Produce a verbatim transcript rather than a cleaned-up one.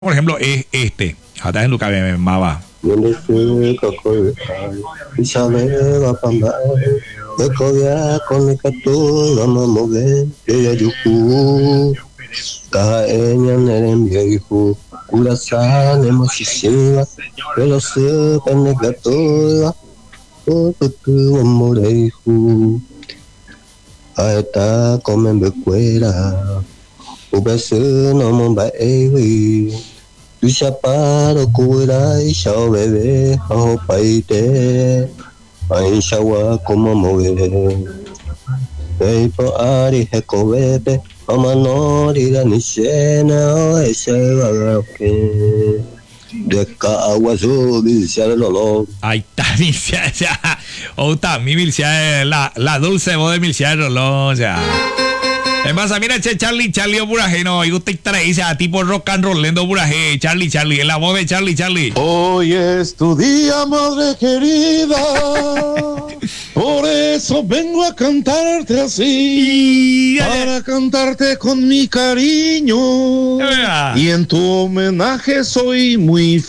Por ejemplo, es este. Hasta en Luca me mava. Aeta come bequera, ubese no momba ewi. Tu chaparo cura y chao bebé, ao paite, ai chawa como moe. Ei po ari heko bebe, amanori da nishena o echewa ke. De agua azul, dice lolo. Ahí está, Milcia, o sea, o está, mi Milcia, la, la dulce voz de Milcia Rolón, o sea. Es más, mira, che, Charlie, Charlie o Buraje, no, y usted trae a tipo rock and roll, lendo Buraje, Charlie, Charlie, es la voz de Charlie, Charlie. Hoy es tu día, madre querida, por eso vengo a cantarte así, para cantarte con mi cariño, y en tu homenaje soy muy feliz.